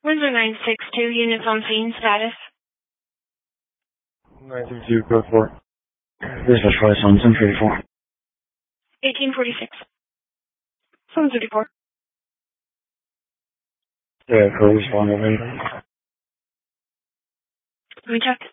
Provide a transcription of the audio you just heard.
Windsor 962, units on scene, status. 962, code 4. Dispatch flight on 1034. 1846. 734. Yeah, code respond over. Let me check.